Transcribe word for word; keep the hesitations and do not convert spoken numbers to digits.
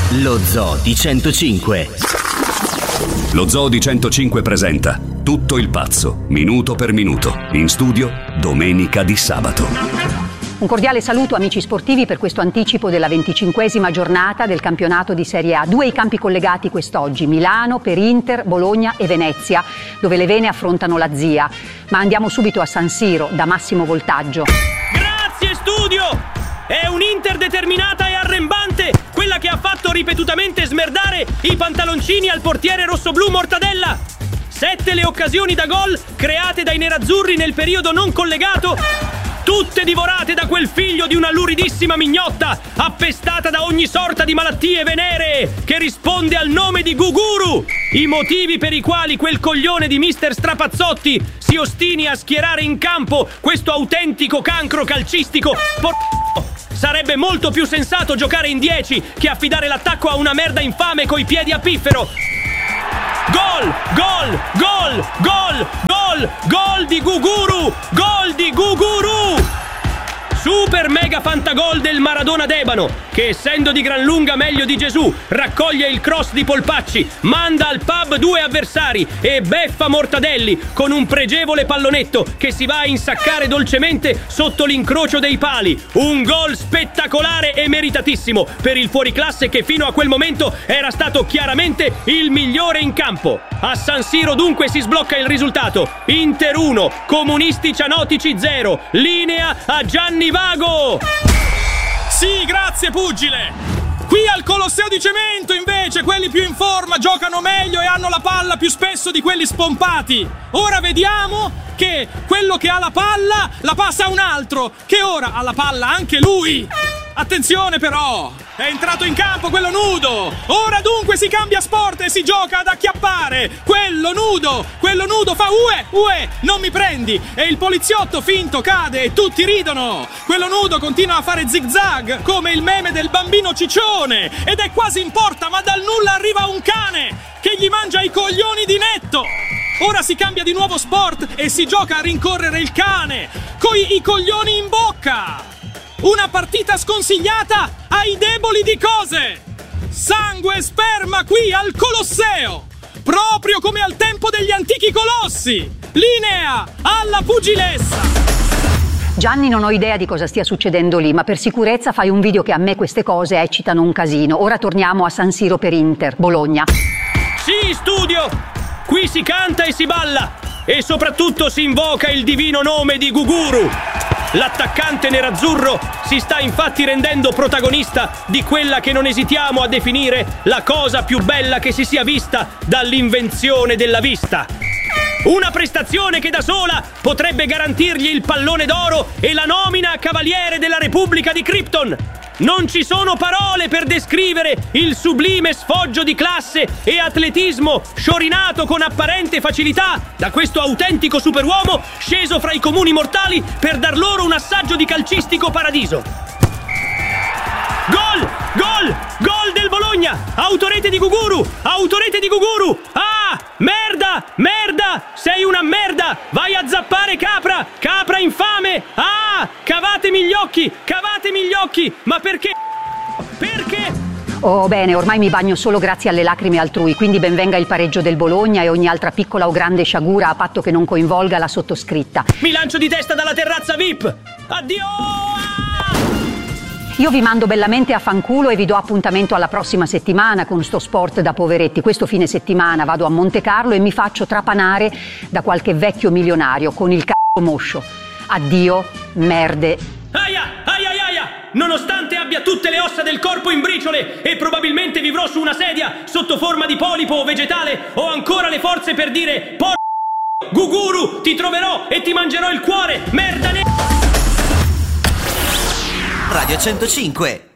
Lo Zoo di centocinque. Lo Zoo di centocinque presenta Tutto il pazzo, minuto per minuto. In studio, Domenica Di Sabato. Un cordiale saluto amici sportivi per questo anticipo della venticinquesima giornata del campionato di Serie A. Due i campi collegati quest'oggi, Milano per Inter, Bologna e Venezia, dove le Vene affrontano la Zia. Ma andiamo subito a San Siro, da Massimo Voltaggio. Grazie studio! È un'Inter determinata e arrembante, quella che ha fatto ripetutamente smerdare i pantaloncini al portiere rossoblù Mortadella. Sette le occasioni da gol create dai nerazzurri nel periodo non collegato, tutte divorate da quel figlio di una luridissima mignotta, appestata da ogni sorta di malattie veneree, che risponde al nome di Guguru. I motivi per i quali quel coglione di mister Strapazzotti si ostini a schierare in campo questo autentico cancro calcistico por... Sarebbe molto più sensato giocare in dieci che affidare l'attacco a una merda infame coi piedi a piffero. Gol! Gol! Gol! Gol! Gol! Gol di Guguru! Gol di Guguru! Super mega fantagol del Maradona d'Ebano, che essendo di gran lunga meglio di Gesù, raccoglie il cross di Polpacci, manda al pub due avversari e beffa Mortadelli con un pregevole pallonetto che si va a insaccare dolcemente sotto l'incrocio dei pali. Un gol spettacolare e meritatissimo per il fuoriclasse che fino a quel momento era stato chiaramente il migliore in campo. A San Siro dunque si sblocca il risultato: Inter uno, Comunisti Cianotici zero, linea a Gianni Vago. Sì, grazie pugile. Qui al Colosseo di Cemento invece quelli più in forma giocano meglio e hanno la palla più spesso di quelli spompati. Ora vediamo che quello che ha la palla la passa a un altro, che ora ha la palla anche lui. Attenzione però, è entrato in campo quello nudo. Ora dunque si cambia sport e si gioca ad acchiappare. Quello nudo, quello nudo fa ue, ue, non mi prendi. E il poliziotto finto cade e tutti ridono. Quello nudo continua a fare zigzag come il meme del bambino ciccione. Ed è quasi in porta, ma dal nulla arriva un cane che gli mangia i coglioni di netto. Ora si cambia di nuovo sport e si gioca a rincorrere il cane coi i coglioni in bocca. Una partita sconsigliata ai deboli di cose. Sangue e sperma qui al Colosseo, proprio come al tempo degli antichi colossi. Linea alla pugilessa. Gianni, non ho idea di cosa stia succedendo lì, ma per sicurezza fai un video che a me queste cose eccitano un casino. Ora torniamo a San Siro per Inter, Bologna. Sì, studio! Qui si canta e si balla e soprattutto si invoca il divino nome di Guguru. L'attaccante nerazzurro si sta infatti rendendo protagonista di quella che non esitiamo a definire la cosa più bella che si sia vista dall'invenzione della vista. Una prestazione che da sola potrebbe garantirgli il pallone d'oro e la nomina a Cavaliere della Repubblica di Krypton. Non ci sono parole per descrivere il sublime sfoggio di classe e atletismo sciorinato con apparente facilità da questo autentico superuomo sceso fra i comuni mortali per dar loro un assaggio di calcistico paradiso. Gol! Gol! Gol del Bologna! Autorete di Guguru! Autorete di Guguru! Ah! Merda! Merda! Sei una merda! Vai a zappare capra! Capra infame! Ah! Cavatemi gli occhi! Cavatemi gli occhi! Ma perché? Perché? Oh bene, ormai mi bagno solo grazie alle lacrime altrui, quindi ben venga il pareggio del Bologna e ogni altra piccola o grande sciagura a patto che non coinvolga la sottoscritta. Mi lancio di testa dalla terrazza V I P! Addio! Io vi mando bellamente a fanculo e vi do appuntamento alla prossima settimana con sto sport da poveretti. Questo fine settimana vado a Monte Carlo e mi faccio trapanare da qualche vecchio milionario con il c***o moscio. Addio, merde. Aia, aia, aia! Nonostante abbia tutte le ossa del corpo in briciole e probabilmente vivrò su una sedia sotto forma di polipo o vegetale, ho ancora le forze per dire por***o Guguru, ti troverò e ti mangerò il cuore, merda ne... Radio centocinque.